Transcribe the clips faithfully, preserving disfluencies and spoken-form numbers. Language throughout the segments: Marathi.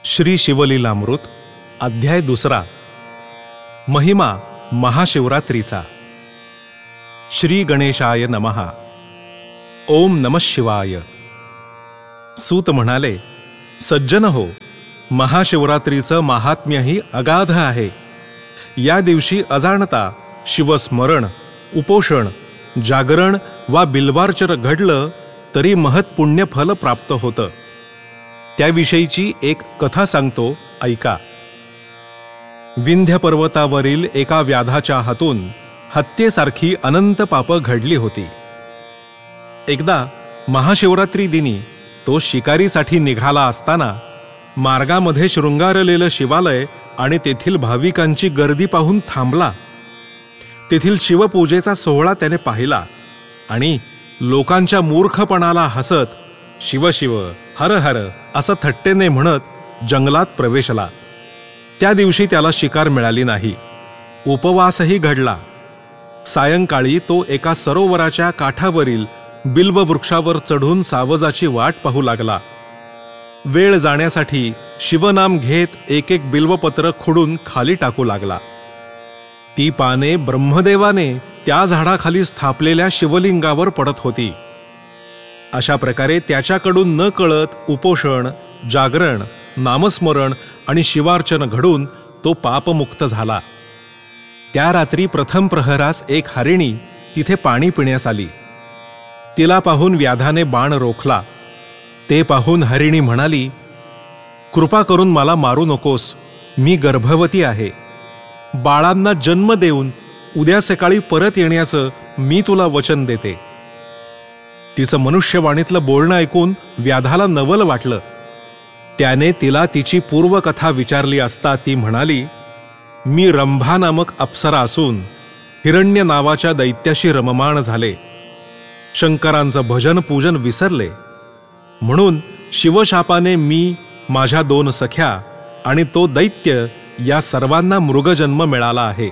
श्री शिवलीलामृत अध्याय दुसरा. महिमा महाशिवरात्रीचा. श्री गणेशाय नमः. ओम नमः शिवाय. सूत म्हणाले, सज्जन हो, महाशिवरात्रीचं महात्म्यही अगाध आहे. या दिवशी अजाणता शिवस्मरण, उपोषण, जागरण वा बिल्वार्चन घडलं तरी महत्पुण्य फल प्राप्त होतं. त्याविषयीची एक कथा सांगतो, ऐका. विंध्य पर्वतावरील एका व्याधाच्या हातून हत्येसारखी अनंत पापं घडली होती. एकदा महाशिवरात्री दिनी तो शिकारीसाठी निघाला असताना मार्गामध्ये शृंगारलेलं शिवालय आणि तेथील भाविकांची गर्दी पाहून थांबला. तेथील शिवपूजेचा सोहळा त्याने पाहिला आणि लोकांच्या मूर्खपणाला हसत शिव शिव हर हर असं थट्टेने म्हणत जंगलात प्रवेशला. त्या दिवशी त्याला शिकार मिळाली नाही. उपवासही घडला. सायंकाळी तो एका सरोवराच्या काठावरील बिल्व वृक्षावर चढून सावजाची वाट पाहू लागला. वेळ जाण्यासाठी शिवनाम घेत एक एक बिल्वपत्र खुडून खाली टाकू लागला. ती पाने ब्रह्मदेवाने त्या झाडाखाली स्थापलेल्या शिवलिंगावर पडत होती. अशा प्रकारे त्याच्याकडून न कळत उपोषण, जागरण, नामस्मरण आणि शिवार्चन घडून तो पापमुक्त झाला. त्या रात्री प्रथम प्रहरास एक हरिणी तिथे पाणी पिण्यास आली. तिला पाहून व्याधाने बाण रोखला. ते पाहून हरिणी म्हणाली, कृपा करून मला मारू नकोस, मी गर्भवती आहे. बाळांना जन्म देऊन उद्या सकाळी परत येण्याचं मी तुला वचन देते. तिचं मनुष्यवाणीतलं बोलणं ऐकून व्याधाला नवल वाटलं. त्याने तिला तिची पूर्वकथा विचारली असता ती म्हणाली, मी रंभा नामक अप्सरा असून हिरण्य नावाच्या दैत्याशी रममाण झाले. शंकरांचं भजन पूजन विसरले. म्हणून शिवशापाने मी, माझ्या दोन सख्या आणि तो दैत्य या सर्वांना मृगजन्म मिळाला आहे.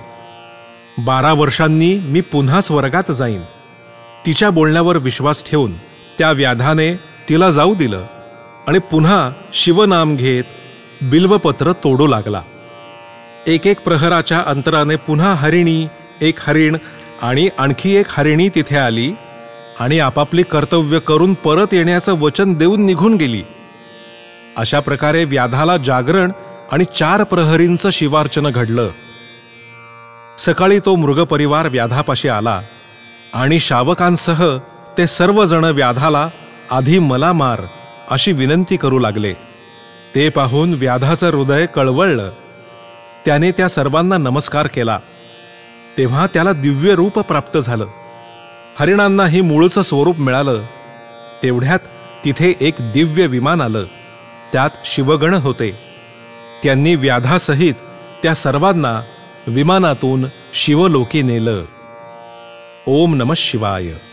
बारा वर्षांनी मी पुन्हा स्वर्गात जाईन. तिच्या बोलण्यावर विश्वास ठेवून त्या व्याधाने तिला जाऊ दिलं आणि पुन्हा शिवनाम घेत बिल्वपत्र तोडू लागला. एक एक प्रहराच्या अंतराने पुन्हा हरिणी, एक हरिण आणि आणखी एक हरिणी तिथे आली आणि आपापली कर्तव्य करून परत येण्याचं वचन देऊन निघून गेली. अशा प्रकारे व्याधाला जागरण आणि चार प्रहरींचं शिवार्चन घडलं. सकाळी तो मृगपरिवार व्याधापाशी आला आणि शावकांसह ते सर्वजण व्याधाला आधी मला मार अशी विनंती करू लागले. ते पाहून व्याधाचं हृदय कळवळलं. त्याने त्या सर्वांना नमस्कार केला. तेव्हा त्याला दिव्य रूप प्राप्त झालं. हरिणांनाही मूळचं स्वरूप मिळालं. तेवढ्यात तिथे एक दिव्य विमान आलं. त्यात शिवगण होते. त्यांनी व्याधासहित त्या सर्वांना विमानातून शिवलोकी नेलं. ओम नमः शिवाय.